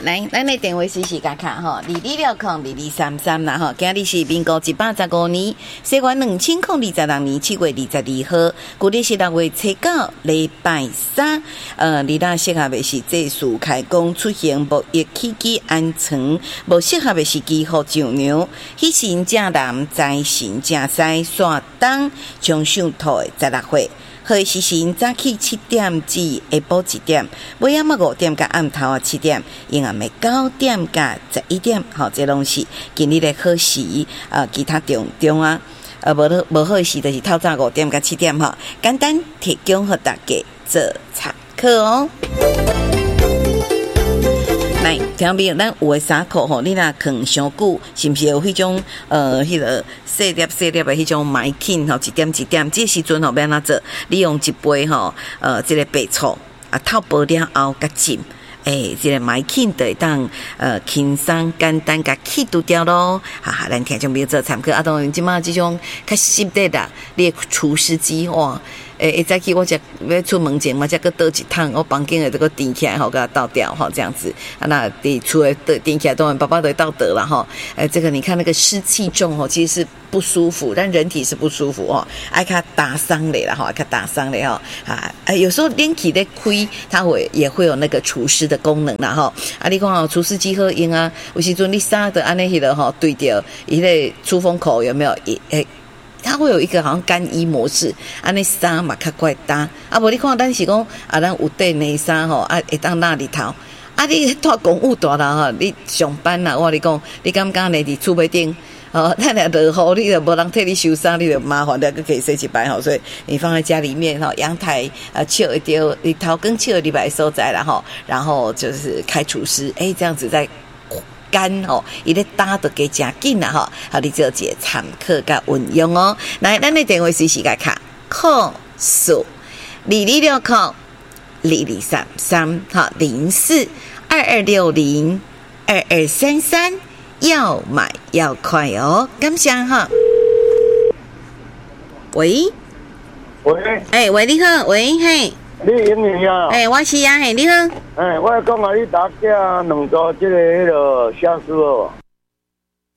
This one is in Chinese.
来，咱的电话是甲卡吼，22602233啦吼。今日是民国115年，西元2026年7月22号，古历是6月初9，礼拜三。你那适合的是这次开工出行，无疫起居安全，无适合的时机好上牛。喜神正南，财神正西，刷东将上头的16岁。好时辰早起7點至下晡1點，尾仔5點甲暗頭7點，陰暗的9點甲11點，吼，這攏是今日的好時。其他中啊，無好時就是透早5點甲7點，吼，簡單提供給大家做參考哦。來，聽朋友，咱有的衫褲吼，你若放傷久，是毋是有迄種迄個細粒的迄種買緊吼，一點一點，這時陣吼要安怎做？你用一杯吼，這個白醋透薄了後甲浸，這個買緊就會當輕鬆簡單甲去除掉咯。哈，咱聽眾朋友做參考。當然，即馬這種較實的啦，你的除濕機哇。會早起我才要出門前嘛，才個倒一桶，我房間的這個墊起來吼，給它倒掉吼，這樣子。那你出來墊起來，當然爸爸都會倒得了哈。這個你看那個濕氣重吼，其實是不舒服，但人體是不舒服哦。愛較打傷的啦哈，愛較打傷的哈。有時候冷氣在開，它也會有那個除濕的功能啦哈。你看哦，除濕機好用啊，有時陣你衫的安尼迄個吼對着伊個出風口有沒有？它會有一個好像乾衣模式，安尼衫嘛較快搭。無你看，咱是講咱有帶內衫吼，會當那裡頭。你帶公務大啦吼，你上班啦，我跟你講，你感覺呢？佇厝尾頂，咱若落雨，你就無人替你收衫，你就麻煩了，佮可以洗一擺吼。所以你放在家裡面吼，陽台笑一條，你頭更笑禮拜所在啦吼，然後就是開除濕，這樣子在。乾吼，伊咧打得加真緊啦吼，好，你做一個參考甲運用哦。來，咱的電話隨時甲卡扣數22602233哈0422602233，要買要快哦，感謝哈。喂，喂，你好，喂，嘿。 你英语啊？ 我是啊，嘿，你好。 我講啊，你打架兩個這個迄個下士哦。